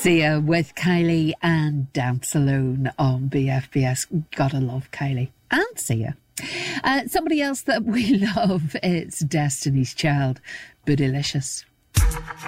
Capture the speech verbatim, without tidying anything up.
Sia with Kylie and Dance Alone on B F B S. Gotta love Kylie and Sia. Uh, somebody else that we love, it's Destiny's Child, Bootylicious.